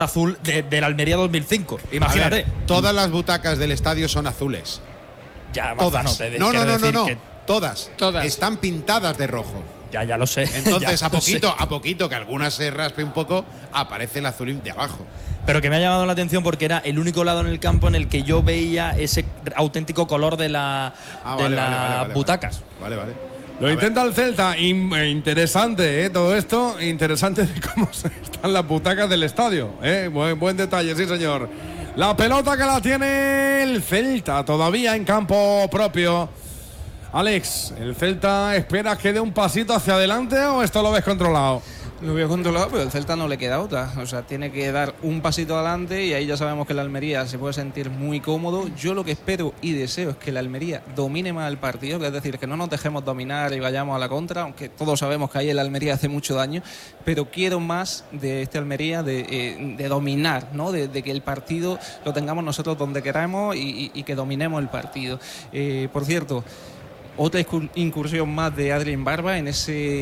azul del Almería 2005. Imagínate. Ver, todas las butacas del estadio son azules. Ya, todas. No. Todas. Todas están pintadas de rojo. Ya lo sé. Entonces, a poquito que algunas se raspe un poco, aparece el azul de abajo. Pero que me ha llamado la atención porque era el único lado en el campo en el que yo veía ese auténtico color de las butacas. Vale. Lo intenta el Celta. Interesante, todo esto. Interesante de cómo están las butacas del estadio. Buen detalle, sí, señor. La pelota que la tiene el Celta todavía en campo propio. Alex, ¿el Celta espera que dé un pasito hacia adelante o esto lo ves controlado? Lo veo controlado, pero el Celta no le queda otra. O sea, tiene que dar un pasito adelante y ahí ya sabemos que el Almería se puede sentir muy cómodo. Yo lo que espero y deseo es que el Almería domine más el partido, que es decir, que no nos dejemos dominar y vayamos a la contra, aunque todos sabemos que ahí el Almería hace mucho daño, pero quiero más de este Almería de dominar, ¿no? De que el partido lo tengamos nosotros donde queramos y que dominemos el partido. Por cierto, otra incursión más de Adrián Barba en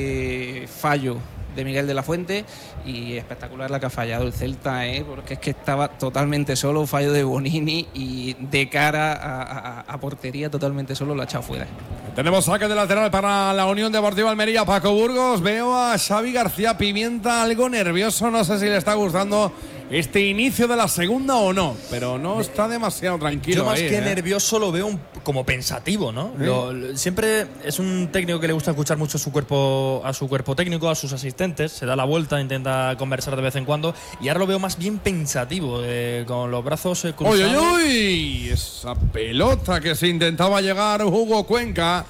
ese fallo de Miguel de la Fuente, y espectacular la que ha fallado el Celta, porque es que estaba totalmente solo, fallo de Bonini y de cara a portería totalmente solo lo ha echado fuera. Tenemos saque de lateral para la Unión Deportiva Almería. Paco Burgos, veo a Xavi García Pimienta algo nervioso, no sé si le está gustando este inicio de la segunda o no, pero no está demasiado tranquilo. Yo más ahí, que nervioso lo veo como pensativo, ¿no? Siempre es un técnico que le gusta escuchar mucho a su cuerpo técnico, a sus asistentes, se da la vuelta, intenta conversar de vez en cuando, y ahora lo veo más bien pensativo, con los brazos cruzados. ¡Uy! Esa pelota que se intentaba llegar Hugo Cuenca.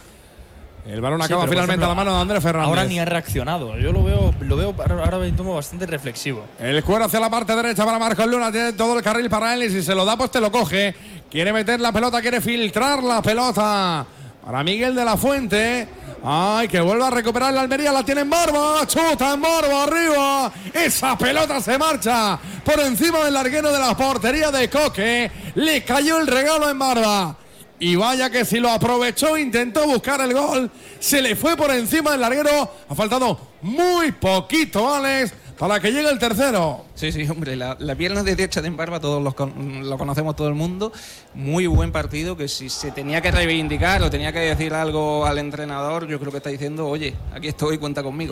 El balón acaba finalmente a la mano de Andrés Fernández. Ahora ni ha reaccionado. Yo lo veo ahora mismo bastante reflexivo. El cuero hacia la parte derecha para Marcos Luna. Tiene todo el carril para él y si se lo da, pues te lo coge. Quiere meter la pelota, quiere filtrar la pelota para Miguel de la Fuente. ¡Ay, que vuelva a recuperar la Almería! La tiene en Barba. ¡Chuta en Barba arriba! Esa pelota se marcha por encima del larguero de la portería de Coque. Le cayó el regalo en Barba. Y vaya que si lo aprovechó, intentó buscar el gol, se le fue por encima del larguero. Ha faltado muy poquito, Alex, para que llegue el tercero. Sí, hombre, la pierna derecha de Embarba todos lo conocemos todo el mundo. Muy buen partido, que si se tenía que reivindicar o tenía que decir algo al entrenador, yo creo que está diciendo, oye, aquí estoy, cuenta conmigo.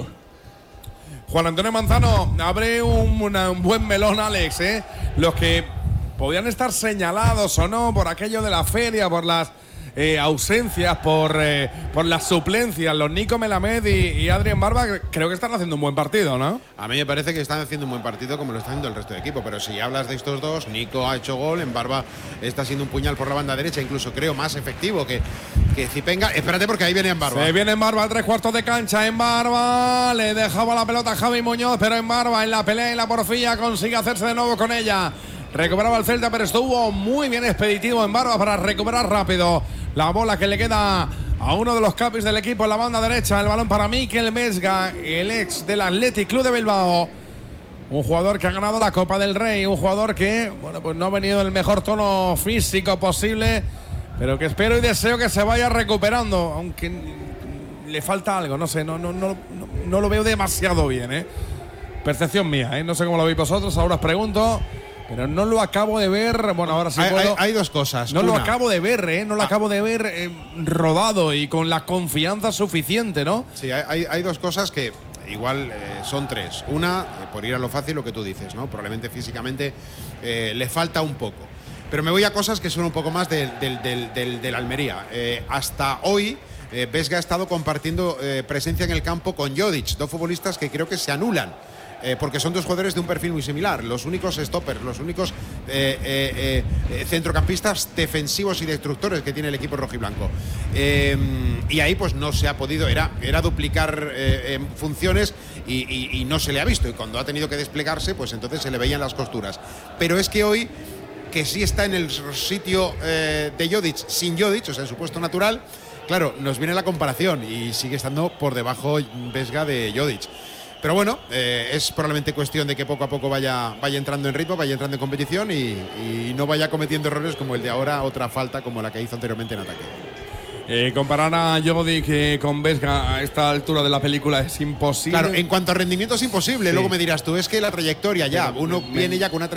Juan Antonio Manzano, abre un buen melón, Alex, los que podían estar señalados o no por aquello de la feria, por las ausencias, por las suplencias. Los Nico Melamed y Adrián Barba creo que están haciendo un buen partido, ¿no? A mí me parece que están haciendo un buen partido como lo está haciendo el resto del equipo, pero si hablas de estos dos, Nico ha hecho gol, en Barba está siendo un puñal por la banda derecha, incluso creo más efectivo que Zipenga. Espérate porque ahí viene en Barba. Se viene en Barba a 3/4 de cancha. En Barba le dejaba la pelota a Javi Muñoz, pero en Barba en la pelea y la porfía consigue hacerse de nuevo con ella. Recuperaba el Celta, pero estuvo muy bien expeditivo en Barba para recuperar rápido la bola que le queda a uno de los capis del equipo en la banda derecha. El balón para Mikel Vesga, el ex del Athletic Club de Bilbao. Un jugador que ha ganado la Copa del Rey, un jugador que, pues no ha venido en el mejor tono físico posible, pero que espero y deseo que se vaya recuperando, aunque le falta algo, no sé, no lo veo demasiado bien, Percepción mía, no sé cómo lo veis vosotros, ahora os pregunto. Pero no lo acabo de ver. Bueno, ahora sí puedo. Hay dos cosas. No lo acabo de ver, no lo acabo de ver rodado y con la confianza suficiente, ¿no? Sí, hay dos cosas que igual son tres. Una, por ir a lo fácil, lo que tú dices, ¿no? Probablemente físicamente le falta un poco. Pero me voy a cosas que son un poco más del Almería. Hasta hoy, Vesga ha estado compartiendo presencia en el campo con Jodic, dos futbolistas que creo que se anulan. Porque son dos jugadores de un perfil muy similar, los únicos stoppers, los únicos centrocampistas defensivos y destructores que tiene el equipo rojiblanco. Y ahí pues no se ha podido, era duplicar funciones y no se le ha visto, y cuando ha tenido que desplegarse pues entonces se le veían las costuras. Pero es que hoy, que sí está en el sitio de Jodic, sin Jodic, o sea en su puesto natural, claro, nos viene la comparación y sigue estando por debajo Vesga de Jodic. Pero bueno, es probablemente cuestión de que poco a poco vaya entrando en ritmo, vaya entrando en competición y no vaya cometiendo errores como el de ahora, otra falta como la que hizo anteriormente en ataque. Comparar a Jodic con Vesga a esta altura de la película es imposible. Claro, en cuanto a rendimiento es imposible. Sí. Luego me dirás tú, es que la trayectoria ya, uno viene ya con una